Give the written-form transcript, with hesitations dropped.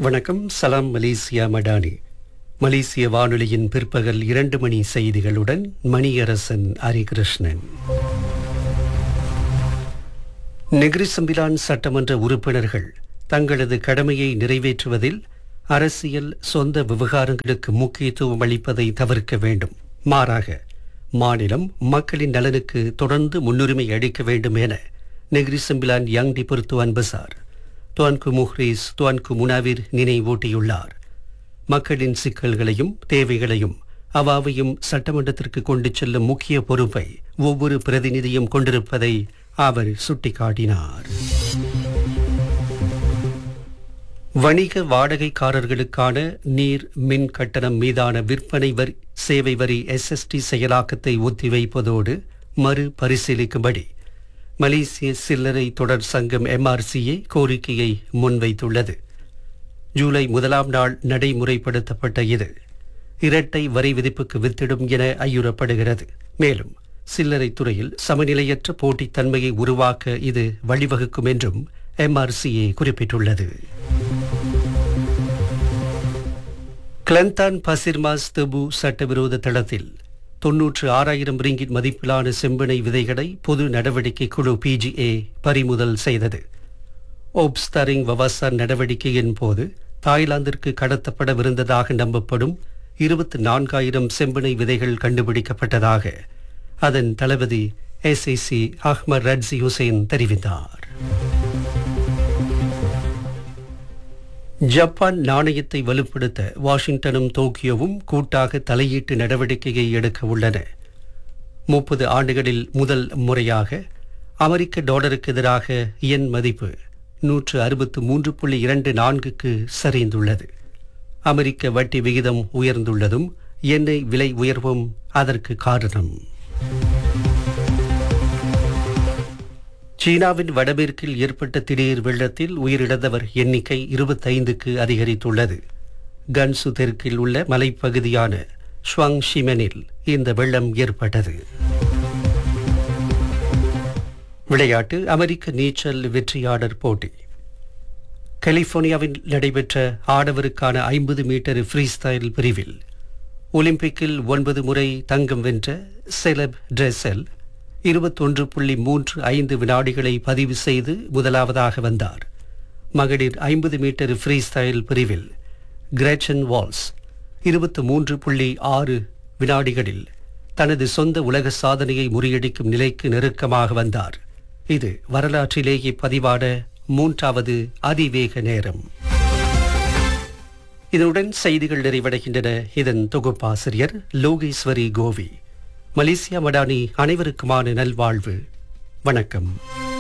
வணக்கம். சலாம் மலேசியா மடானி. மலேசிய வானொலியின் பிற்பகல் 2 மணி செய்திகளுடன் மணியரசன் ஹரிகிருஷ்ணன். நெகிரி சம்பிலான் சட்டமன்ற உறுப்பினர்கள் தங்களது கடமையை நிறைவேற்றுவதில் அரசியல் சொந்த விவகாரங்களுக்கு முக்கியத்துவம் அளிப்பதை தவிர்க்க வேண்டும். மாறாக மாநிலம் மக்களின் நலனுக்கு தொடர்ந்து முன்னுரிமை அளிக்க வேண்டும் என நெகிரி சம்பிலான் யங் டி பெர்த்துவான் பசார் துவான்கு முஹ்ரீஸ் துவான்கு முனாவிர் நினைவூட்டியுள்ளார். மக்களின் சிக்கல்களையும் தேவைகளையும் அவாவையும் சட்டமன்றத்திற்கு கொண்டு செல்லும் முக்கிய பொறுப்பை ஒவ்வொரு பிரதிநிதியும் கொண்டிருப்பதை அவர் சுட்டிக்காட்டினார். வணிக வாடகைக்காரர்களுக்கான நீர் மின் கட்டணம் மீதான விற்பனை வரி சேவை வரி SST செயலாக்கத்தை ஒத்திவைப்பதோடு மறு பரிசீலிக்கும்படி மலேசிய சில்லறை தொடர் சங்கம் MRCA கோரிக்கையை முன்வைத்துள்ளது. ஜூலை 1ஆம் நாள் நடைமுறைப்படுத்தப்பட்ட இது இரட்டை வரி விதிப்புக்கு வித்திடும் என ஐயுறப்படுகிறது. மேலும் சில்லறை துறையில் சமநிலையற்ற போட்டித்தன்மையை உருவாக்க இது வழிவகுக்கும் என்றும் MRCA குறிப்பிட்டுள்ளது. கிளந்தான் பசிர்மாஸ் தெபு சட்டவிரோத தளத்தில் 96,000 ரிங்கிட் மதிப்பிலான செம்பனை விதைகளை பொது நடவடிக்கை குழு PGA பறிமுதல் செய்தது. ஓப்ஸ்தரிங் வவாசார் நடவடிக்கையின் போது தாய்லாந்திற்கு கடத்தப்படவிருந்ததாக நம்பப்படும் 24,000 செம்பனை விதைகள் கண்டுபிடிக்கப்பட்டதாக அதன் தளபதி SAC அஹ்மத் ரட்சி ஹுசைன் தெரிவித்தார். ஜப்பான் நாணயத்தை வலுப்படுத்த வாஷிங்டனும் டோக்கியோவும் கூட்டாக தலையீட்டு நடவடிக்கையை எடுக்க உள்ளன. 30 ஆண்டுகளில் முதல் முறையாக அமெரிக்க டாலருக்கு எதிராக யென் மதிப்பு 163.24க்கு சரிந்துள்ளது. அமெரிக்க வட்டி விகிதம் உயர்ந்துள்ளதும் எண்ணெய் விலை உயர்வும் அதற்கு காரணம். சீனாவின் வடமேற்கில் ஏற்பட்ட திடீர் வெள்ளத்தில் உயிரிழந்தவர் எண்ணிக்கை 25க்கு அதிகரித்துள்ளது. கன்சு தெற்கில் உள்ள மலைப்பகுதியான ஷுவாங்ஷிமெனில் இந்த வெள்ளம் ஏற்பட்டது. விளையாட்டு. அமெரிக்க நீச்சல் வெற்றியாளர் போட்டி. கலிபோர்னியாவில் நடைபெற்ற ஆடவருக்கான 50 மீட்டர் ஃப்ரீஸ்டைல் பிரிவில் ஒலிம்பிக்கில் 9 முறை தங்கம் வென்ற செலப் ட்ரெசல் 21.35 வினாடிகளை பதிவு செய்து முதலாவதாக வந்தார். மகளிர் 50 மீட்டர் ஃப்ரீஸ்டைல் பிரிவில் கிரெச்சன் வால்ஸ் 23.6 வினாடிகளில் தனது சொந்த உலக சாதனையை முறியடிக்கும் நிலைக்கு நெருக்கமாக வந்தார். இது வரலாற்றிலேயே பதிவான 3வது அதிவேக நேரம். இதனுடன் செய்திகள் நிறைவடைகின்றன. இதன் தொகுப்பாசிரியர் லோகேஸ்வரி கோவி. மலேசியா மடானி அனைவருக்குமான நல்வாழ்வு. வணக்கம்.